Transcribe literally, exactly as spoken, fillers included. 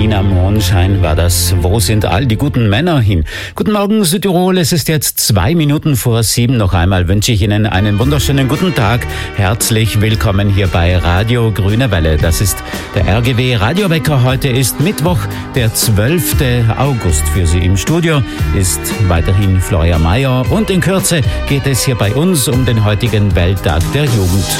Nina Mondschein war das. Wo sind all die guten Männer hin? Guten Morgen Südtirol, es ist jetzt zwei Minuten vor sieben. Noch einmal wünsche ich Ihnen einen wunderschönen guten Tag. Herzlich willkommen hier bei Radio Grüne Welle. Das ist der R G W Radiowecker. Heute ist Mittwoch, der zwölfte August. Für Sie im Studio ist weiterhin Florian Mayer. Und in Kürze geht es hier bei uns um den heutigen Welttag der Jugend.